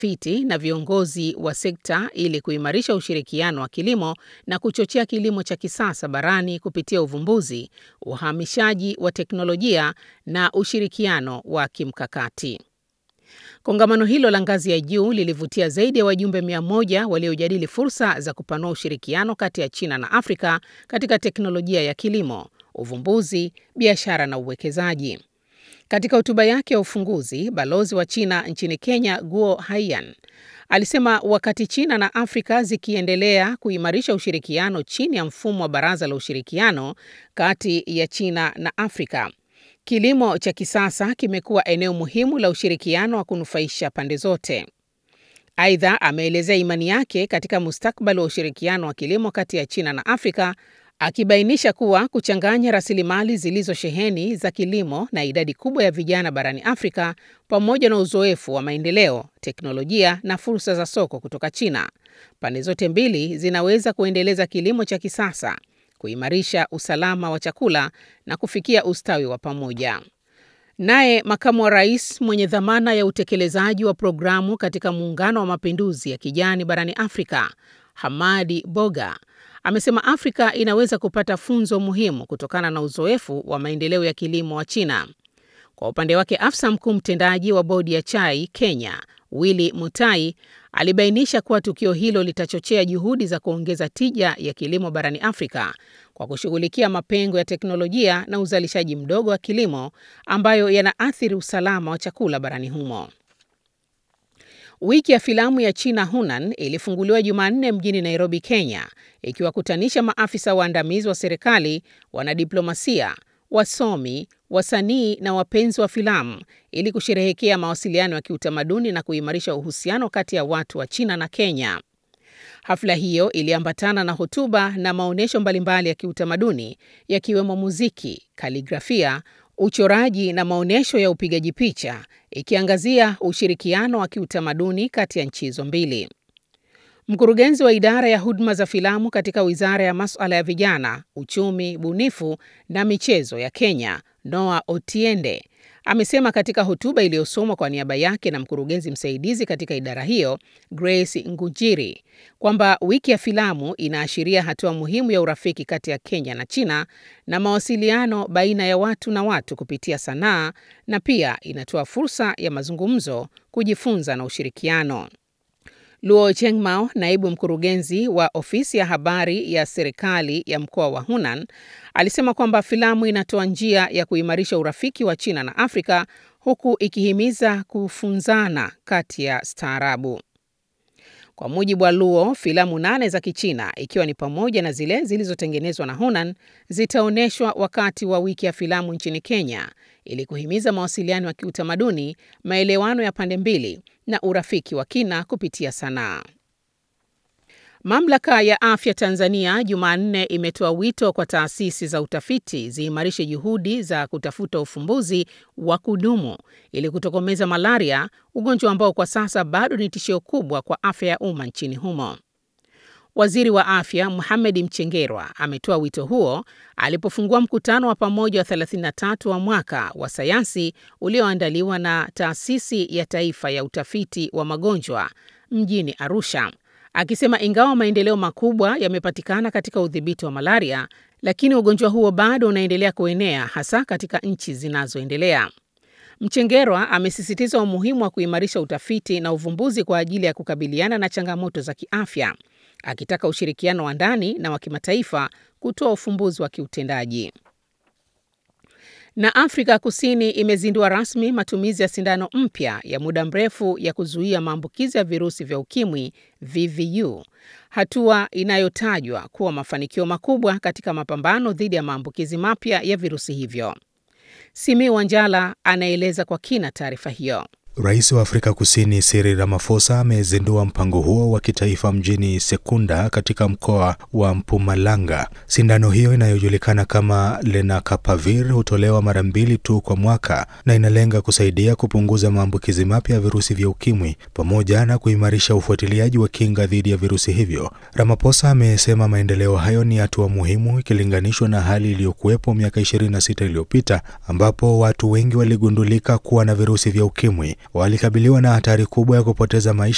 watafiti na viongozi wa sekta ili kuimarisha ushirikiano wa kilimo na kuchochea kilimo cha kisasa barani kupitia uvumbuzi, uhamishaji wa teknolojia na ushirikiano wa kimkakati. Kongamano hilo la ngazi ya juu lilivutia zaidi ya wajumbe 100 waliojadili fursa za kupanua ushirikiano kati ya China na Afrika katika teknolojia ya kilimo, uvumbuzi, biashara na uwekezaji. Katika hotuba yake ya ufunguzi, balozi wa China nchini Kenya, Guo Haiyan, alisema wakati China na Afrika zikiendelea kuimarisha ushirikiano chini ya mfumo wa Baraza la Ushirikiano kati ya China na Afrika, kilimo cha kisasa kimekuwa eneo muhimu la ushirikiano wa kunufaisha pande zote. Aidha, ameelezea imani yake katika mustakabali wa ushirikiano wa kilimo kati ya China na Afrika, akibainisha kuwa kuchanganya rasilimali zilizosheheni za kilimo na idadi kubwa ya vijana barani Afrika pamoja na uzoefu wa maendeleo, teknolojia na fursa za soko kutoka China, pande zote mbili zinaweza kuendeleza kilimo cha kisasa, kuimarisha usalama wa chakula na kufikia ustawi wa pamoja. Naye makamu wa rais mwenye dhamana ya utekelezaji wa programu katika Muungano wa Mapinduzi ya Kijani barani Afrika, Hamadi Boga, amesema Afrika inaweza kupata funzo muhimu kutokana na uzoefu wa maendeleo ya kilimo wa China. Kwa upande wake, afisa mkuu mtendaji wa bodi ya chai Kenya, Willy Mutai, alibainisha kuwa tukio hilo litachochea juhudi za kuongeza tija ya kilimo barani Afrika kwa kushughulikia mapengo ya teknolojia na uzalishaji mdogo wa kilimo ambayo yanaathiri usalama wa chakula barani humo. Wiki ya filamu ya China Hunan ilifunguliwa Jumanne mjini Nairobi, Kenya, ikiwakutanisha maafisa waandamizi wa serikali, wanadiplomasia, wasomi, wasanii na wapenzi wa filamu ili kusherehekea mawasiliano ya kiutamaduni na kuimarisha uhusiano kati ya watu wa China na Kenya. Hafla hiyo iliambatana na hotuba na maonyesho mbalimbali ya kiutamaduni yakiwemo muziki, kaligrafia, uchoraji na maonyesho ya upigaji picha, ikiangazia ushirikiano wa kiutamaduni kati ya nchi hizo mbili. Mkurugenzi wa idara ya huduma za filamu katika Wizara ya Masuala ya Vijana, Uchumi, Bunifu na Michezo ya Kenya, Noah Otiende, amesema katika hotuba iliyosomwa kwa niaba yake na mkurugenzi msaidizi katika idara hiyo, Grace Ngujiri, kwamba wiki ya filamu inaashiria hatua muhimu ya urafiki kati ya Kenya na China na mawasiliano baina ya watu na watu kupitia sanaa, na pia inatoa fursa ya mazungumzo, kujifunza na ushirikiano. Luo Chengmao, naibu mkurugenzi wa ofisi ya habari ya serikali ya mkoa wa Hunan, alisema kwamba filamu inatoa njia ya kuimarisha urafiki wa China na Afrika huku ikihimiza kufunzana kati ya staarabu. Kwa mujibu wa Luo, filamu 8 za Kichina, ikiwa ni pamoja na zile zilizotengenezwa na Hunan, zitaonyeshwa wakati wa wiki ya filamu nchini Kenya ili kuhimiza mawasiliano ya kiutamaduni, maelewano ya pande mbili na urafiki wa kina kupitia sanaa. Mamlaka ya Afya Tanzania Jumanne imetoa wito kwa taasisi za utafiti ziimarishe juhudi za kutafuta ufumbuzi wa kudumu ili kutokomeza malaria, ugonjwa ambao kwa sasa bado ni tishio kubwa kwa afya ya umma nchini humo. Waziri wa Afya Mohamed Mchengerwa ametoa wito huo alipofungua mkutano wa pamoja wa 33 wa mwaka wa sayansi ulioandaliwa na Taasisi ya Taifa ya Utafiti wa Magonjwa mjini Arusha, akisema ingawa maendeleo makubwa yamepatikana katika udhibiti wa malaria, lakini ugonjwa huo bado unaendelea kuenea hasa katika nchi zinazoendelea. Mchengerwa amesisitiza umuhimu wa kuimarisha utafiti na uvumbuzi kwa ajili ya kukabiliana na changamoto za kiafya, akitaka ushirikiano wa ndani na wa kimataifa kutoa ufumbuzi wa kiutendaji. Na Afrika Kusini imezindua rasmi matumizi ya sindano mpya ya muda mrefu ya kuzuia maambukizi ya virusi vya ukimwi VVU, hatua inayotajwa kuwa mafanikio makubwa katika mapambano dhidi ya maambukizi mapya ya virusi hivyo. Simi Wanjala anaeleza kwa kina taarifa hiyo. Rais wa Afrika Kusini Cyril Ramaphosa amezindua mpango huo wa kitaifa mjini Sekunda katika mkoa wa Mpumalanga. Sindano hiyo inayojulikana kama Lenacapavir hutolewa mara 2 tu kwa mwaka na inalenga kusaidia kupunguza maambukizi mapya ya virusi vya ukimwi pamoja na kuimarisha ufuatiliaji wa kinga dhidi ya virusi hivyo. Ramaphosa amesema maendeleo hayo ni hatua muhimu ikilinganishwa na hali iliyokuwepo miaka 26 iliyopita ambapo watu wengi waligundulika kuwa na virusi vya ukimwi walikabiliwa na hatari kubwa ya kupoteza maisha